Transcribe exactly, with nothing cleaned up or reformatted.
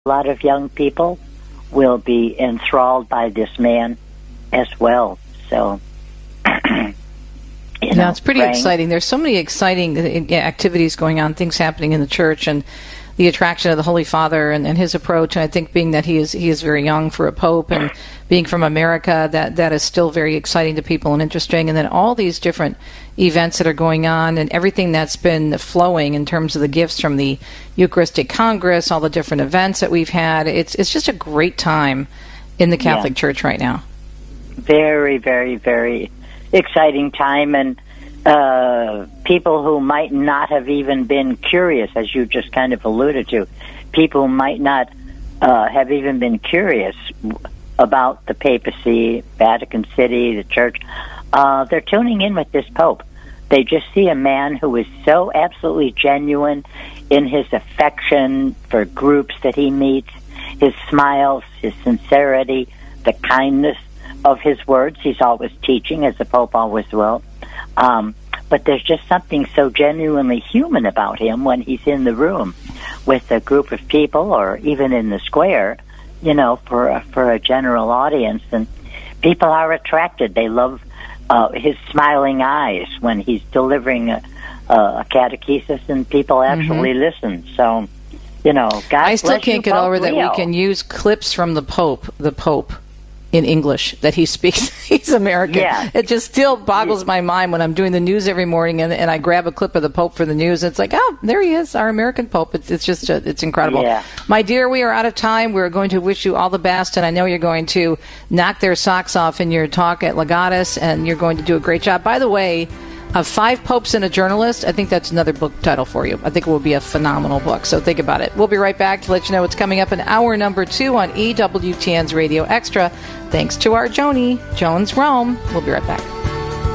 a lot of young people will be enthralled by this man as well. So, you yeah, know, it's pretty praying. exciting. There's so many exciting activities going on, things happening in the church, and the attraction of the Holy Father and, and his approach. And I think being that he is he is very young for a pope, and being from America, that that is still very exciting to people and interesting. And then all these different events that are going on, and everything that's been flowing in terms of the gifts from the Eucharistic Congress, all the different events that we've had. It's it's just a great time in the Catholic Yeah. Church right now. Very, very, very exciting time, and uh, people who might not have even been curious, as you just kind of alluded to, people who might not uh, have even been curious about the papacy, Vatican City, the church, uh, they're tuning in with this Pope. They just see a man who is so absolutely genuine in his affection for groups that he meets, his smiles, his sincerity, the kindness of his words. He's always teaching, as the Pope always will. Um, but there's just something so genuinely human about him when he's in the room with a group of people, or even in the square, you know, for a, for a general audience. And people are attracted. They love uh, his smiling eyes when he's delivering a, a catechesis, and people actually mm-hmm. listen. So, you know, God I still bless can't you, get Pope over that Leo. we can use clips from the Pope, the Pope, in English, that he speaks. He's American. Yeah. It just still boggles my mind when I'm doing the news every morning, and, and I grab a clip of the Pope for the news. And it's like, oh, there he is, our American Pope. It's, it's just, a, it's incredible. Yeah. My dear, we are out of time. We're going to wish you all the best, and I know you're going to knock their socks off in your talk at Legatus, and you're going to do a great job. By the way, of Five Popes and a Journalist, I think that's another book title for you. I think it will be a phenomenal book, so think about it. We'll be right back to let you know what's coming up in hour number two on E W T N's Radio Extra. Thanks to our Joni, Jones Rome. We'll be right back.